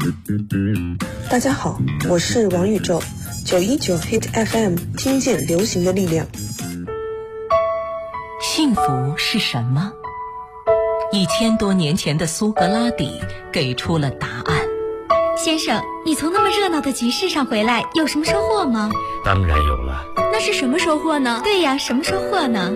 大家好，我是王宇宙，919 Hit FM 听见流行的力量。 幸福是什么？1000多年前的苏格拉底给出了答案。 先生，你从那么热闹的集市上回来，有什么收获吗？ 当然有了。 那是什么收获呢？对呀，什么收获呢？